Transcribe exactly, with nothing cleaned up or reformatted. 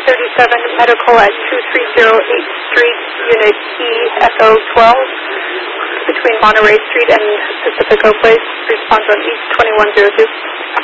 thirty-seven, medical at two three zero eighth Street, Unit E, Echo twelve, between Monterey Street and Pacifico Place. Response on East twenty-one oh two.